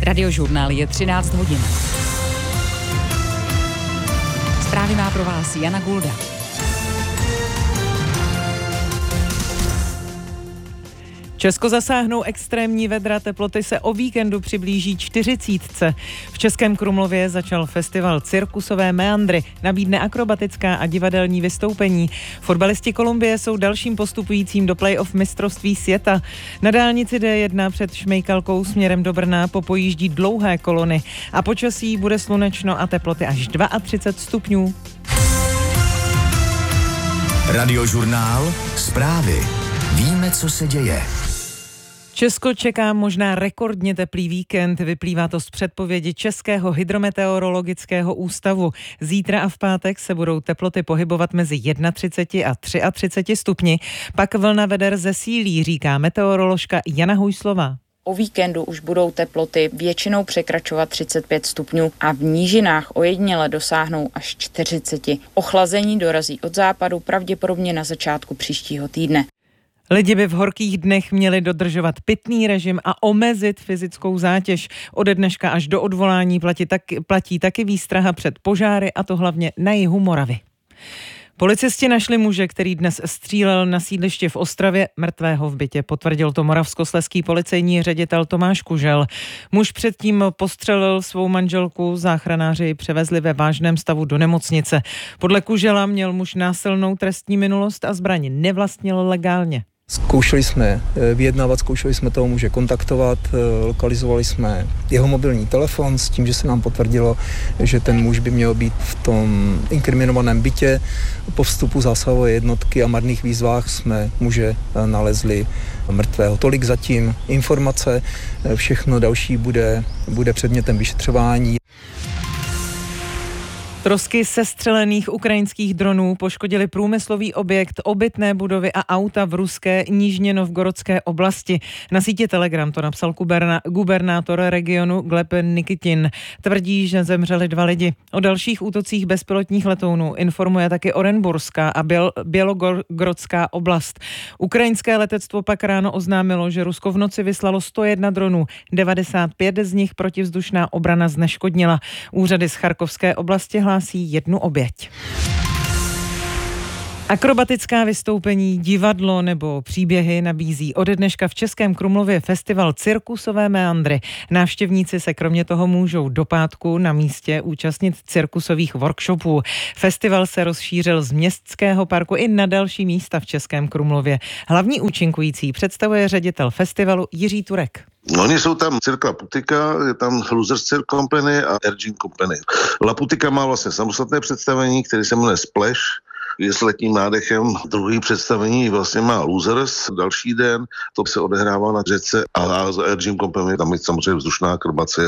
Radiožurnál je 13 hodin. Zprávy má pro vás Jana Gulda. Česko zasáhnou extrémní vedra, teploty se o víkendu přiblíží 40. V Českém Krumlově začal festival Cirkusové meandry, nabídne akrobatická a divadelní vystoupení. Fotbalisti Kolumbie jsou dalším postupujícím do play-off mistrovství světa. Na dálnici D1 před Šmejkalkou směrem do Brna popojíždí dlouhé kolony a počasí bude slunečno a teploty až 32 stupňů. Radiožurnál, zprávy. Víme, co se děje. Česko čeká možná rekordně teplý víkend, vyplývá to z předpovědi Českého hydrometeorologického ústavu. Zítra a v pátek se budou teploty pohybovat mezi 31 a 33 stupni, pak vlna veder zesílí, říká meteoroložka Jana Hujslová. O víkendu už budou teploty většinou překračovat 35 stupňů a v nížinách ojediněle dosáhnou až 40. Ochlazení dorazí od západu pravděpodobně na začátku příštího týdne. Lidi by v horkých dnech měli dodržovat pitný režim a omezit fyzickou zátěž. Ode dneška až do odvolání platí taky výstraha před požáry, a to hlavně na jihu Moravy. Policisti našli muže, který dnes střílel na sídlišti v Ostravě, mrtvého v bytě, potvrdil to moravskoslezský policejní ředitel Tomáš Kužel. Muž předtím postřelil svou manželku, záchranáři ji převezli ve vážném stavu do nemocnice. Podle Kužela měl muž násilnou trestní minulost a zbraň nevlastnil legálně. Zkoušeli jsme vyjednávat, zkoušeli jsme toho muže kontaktovat, lokalizovali jsme jeho mobilní telefon s tím, že se nám potvrdilo, že ten muž by měl být v tom inkriminovaném bytě. Po vstupu zásahové jednotky a marných výzvách jsme muže nalezli mrtvého. Tolik zatím informace, všechno další bude předmětem vyšetřování. Trosky sestřelených ukrajinských dronů poškodily průmyslový objekt, obytné budovy a auta v ruské Nižně-Novgorodské oblasti. Na síti Telegram to napsal gubernátor regionu Gleb Nikitin. Tvrdí, že zemřeli 2 lidi. O dalších útocích bezpilotních letounů informuje taky Orenburská a Bělogorská oblast. Ukrajinské letectvo pak ráno oznámilo, že Rusko v noci vyslalo 101 dronů. 95 z nich protivzdušná obrana zneškodnila. Úřady z Charkovské oblasti hlásí 1 oběť. Akrobatická vystoupení, divadlo nebo příběhy nabízí ode dneška v Českém Krumlově festival Cirkusové meandry. Návštěvníci se kromě toho můžou do pátku na místě účastnit cirkusových workshopů. Festival se rozšířil z Městského parku i na další místa v Českém Krumlově. Hlavní účinkující představuje ředitel festivalu Jiří Turek. Oni jsou tam Cirque Laputika, je tam Losers Cirque Company a Ergin Company. Laputika má vlastně samostatné představení, které se jmenuje Splash, je s letním nádechem. Druhý představení vlastně má Losers, další den, to se odehrává na řece a Ergin Company, tam je samozřejmě vzdušná akrobacie.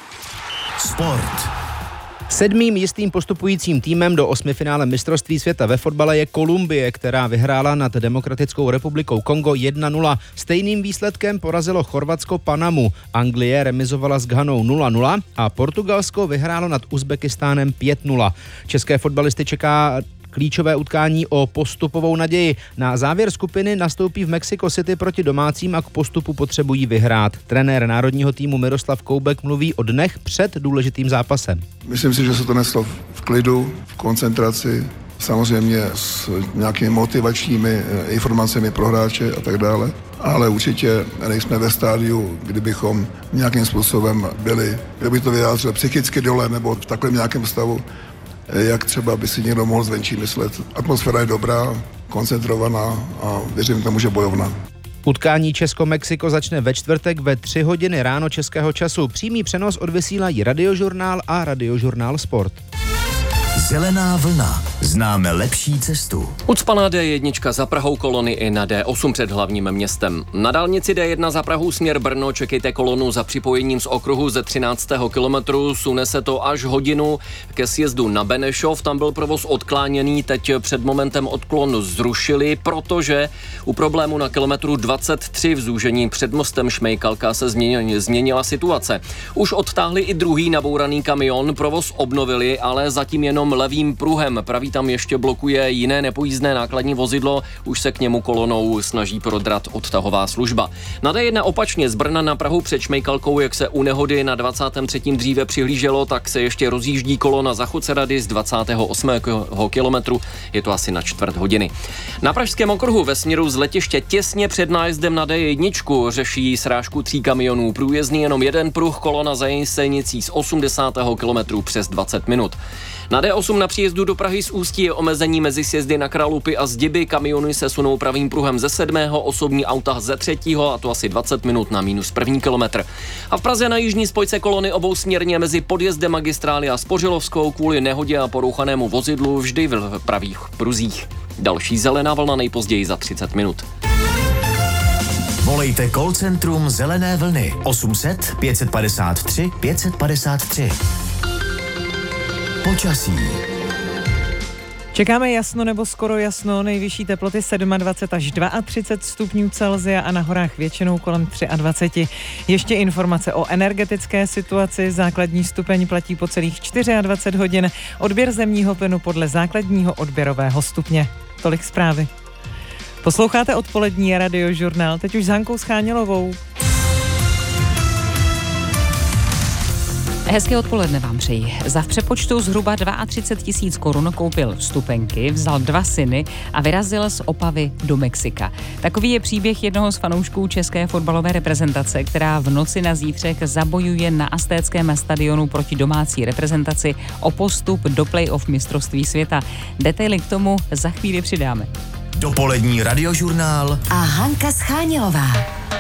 Sport. 7. jistým postupujícím týmem do 8finále mistrovství světa ve fotbale je Kolumbie, která vyhrála nad Demokratickou republikou Kongo 1-0. Stejným výsledkem porazilo Chorvatsko Panamu. Anglie remizovala s Ghanou 0-0 a Portugalsko vyhrálo nad Uzbekistánem 5-0. České fotbalisty čeká klíčové utkání o postupovou naději. Na závěr skupiny nastoupí v Mexico City proti domácím a k postupu potřebují vyhrát. Trenér národního týmu Miroslav Koubek mluví o dnech před důležitým zápasem. Myslím si, že se to neslo v klidu, v koncentraci, samozřejmě s nějakými motivačními informacemi pro hráče a tak dále. Ale určitě nejsme ve stádiu, kdybychom nějakým způsobem byli, kdyby to vyjádřil psychicky dole nebo v takovém nějakém stavu, jak třeba by si někdo mohl zvenčí myslet. Atmosféra je dobrá, koncentrovaná a věřím tomu, že bojovná. Utkání Česko-Mexiko začne ve čtvrtek ve 3 hodiny ráno českého času. Přímý přenos odvysílají Radiožurnál a Radiožurnál Sport. Zelená vlna. Známe lepší cestu. Ucpaná D1 za Prahou, kolony i na D8 před hlavním městem. Na dálnici D1 za Prahou směr Brno čekejte kolonu za připojením z okruhu ze 13. kilometru. Sune se to až hodinu ke sjezdu na Benešov. Tam byl provoz odkláněný, teď před momentem odklon zrušili, protože u problému na kilometru 23 v zúžení před mostem Šmejkalka se změnila situace. Už odtáhli i druhý nabouraný kamion, provoz obnovili, ale zatím jenom levým pruhem. Pravý který tam ještě blokuje jiné nepojízdné nákladní vozidlo, už se k němu kolonou snaží prodrat odtahová služba. Na D1 opačně z Brna na Prahu před Šmejkalkou, jak se u nehody na 23. dříve přihlíželo, tak se ještě rozjíždí kolona za Chocerady z 28. kilometru, je to asi na čtvrt hodiny. Na pražském okruhu ve směru z letiště těsně před nájezdem na D1 řeší srážku 3 kamionů. Průjezdný jenom jeden pruh, kolona za Jesenicí z 80. kilometru přes 20 minut. Na D8 na příjezdu do Prahy z Ústí je omezení mezi sjezdy na Kralupy a Zdiby. Kamiony se sunou pravým pruhem ze 7., osobní auta ze 3., a to asi 20 minut na -1. kilometr. A v Praze na jižní spojce kolony obousměrně mezi podjezdem magistrály a Spořilovskou kvůli nehodě a porouchanému vozidlu vždy v pravých pruzích. Další zelená vlna nejpozději za 30 minut. Volejte call centrum Zelené vlny 800 553 553. Počasí. Čekáme jasno nebo skoro jasno, nejvyšší teploty 27 až 32 stupňů Celsia a na horách většinou kolem 23. Ještě informace o energetické situaci. Základní stupeň platí po celých 24 hodin. Odběr zemního plynu podle základního odběrového stupně. Tolik zprávy. Posloucháte odpolední Radiožurnál, teď už s Hankou Schánělovou. Hezké odpoledne vám přeji. Za v přepočtu zhruba 32 000 korun koupil vstupenky, vzal 2 syny a vyrazil z Opavy do Mexika. Takový je příběh jednoho z fanoušků české fotbalové reprezentace, která v noci na zítřek zabojuje na Aztéckém stadionu proti domácí reprezentaci o postup do play-off mistrovství světa. Detaily k tomu za chvíli přidáme. Dopolední Radiožurnál a Hanka Schánělová.